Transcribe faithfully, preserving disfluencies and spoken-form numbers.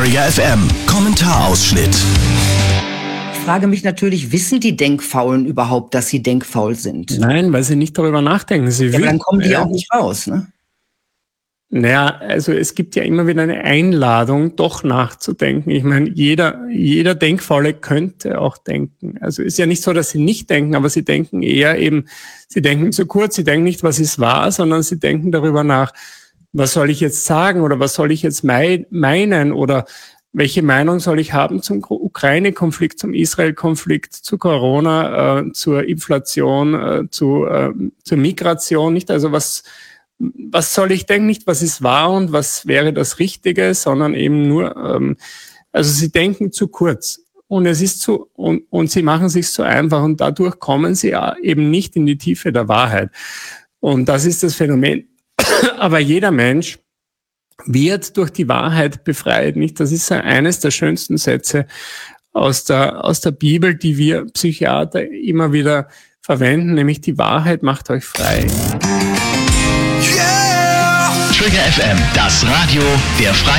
Trigger F M Kommentarausschnitt. Ich frage mich natürlich, wissen die Denkfaulen überhaupt, dass sie denkfaul sind? Nein, weil sie nicht darüber nachdenken. Sie ja, aber dann kommen die ja auch nicht raus, ne? Naja, also es gibt ja immer wieder eine Einladung, doch nachzudenken. Ich meine, jeder, jeder Denkfaule könnte auch denken. Also ist ja nicht so, dass sie nicht denken, aber sie denken eher eben, sie denken zu kurz, sie denken nicht, was ist wahr, sondern sie denken darüber nach, was soll ich jetzt sagen oder was soll ich jetzt mei- meinen oder welche Meinung soll ich haben zum Ukraine-Konflikt, zum Israel-Konflikt, zu Corona, äh, zur Inflation, äh, zu, äh, zur Migration, nicht? Also was, was soll ich denken, nicht was ist wahr und was wäre das Richtige, sondern eben nur, ähm, also sie denken zu kurz und es ist zu, und, und sie machen sich zu einfach und dadurch kommen sie eben nicht in die Tiefe der Wahrheit. Und das ist das Phänomen. Aber jeder Mensch wird durch die Wahrheit befreit, nicht? Das ist eines der schönsten Sätze aus der, aus der Bibel, die wir Psychiater immer wieder verwenden, nämlich die Wahrheit macht euch frei. Yeah! Trigger F M, das Radio der Freien